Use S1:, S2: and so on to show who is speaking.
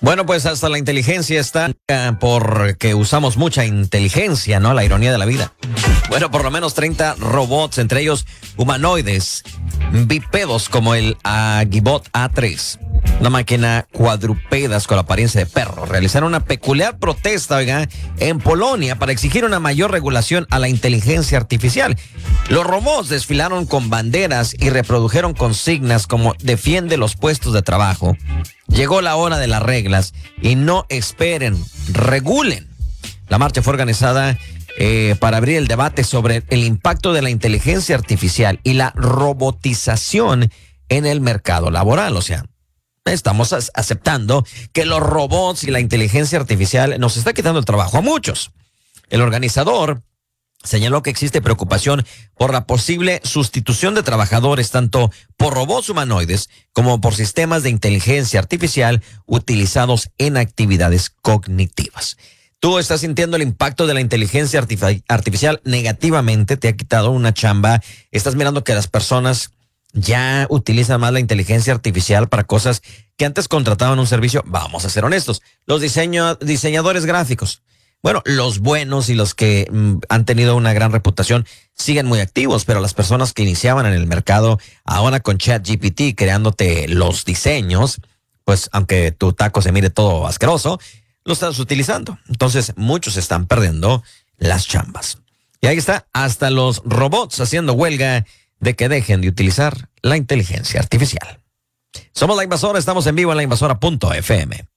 S1: Bueno, pues hasta la inteligencia está porque usamos mucha inteligencia, ¿no? La ironía de la vida. Bueno, por lo menos 30 robots, entre ellos humanoides, bípedos como el Agibot A3, una máquina cuadrúpedas con la apariencia de perro, realizaron una peculiar protesta, oiga, en Polonia para exigir una mayor regulación a la inteligencia artificial. Los robots desfilaron con banderas y reprodujeron consignas como defiende los puestos de trabajo. Llegó la hora de las reglas y no esperen, regulen. La marcha fue organizada para abrir el debate sobre el impacto de la inteligencia artificial y la robotización en el mercado laboral. O sea, estamos aceptando que los robots y la inteligencia artificial nos está quitando el trabajo a muchos. El organizador señaló que existe preocupación por la posible sustitución de trabajadores tanto por robots humanoides como por sistemas de inteligencia artificial utilizados en actividades cognitivas. ¿Tú estás sintiendo el impacto de la inteligencia artificial negativamente? ¿Te ha quitado una chamba? ¿Estás mirando que las personas ya utilizan más la inteligencia artificial para cosas que antes contrataban un servicio? Vamos a ser honestos. Los diseñadores gráficos. Bueno, los buenos y los que han tenido una gran reputación siguen muy activos, pero las personas que iniciaban en el mercado ahora con ChatGPT creándote los diseños, pues aunque tu taco se mire todo asqueroso, lo estás utilizando. Entonces muchos están perdiendo las chambas. Y ahí está, hasta los robots haciendo huelga de que dejen de utilizar la inteligencia artificial. Somos La Invasora, estamos en vivo en lainvasora.fm.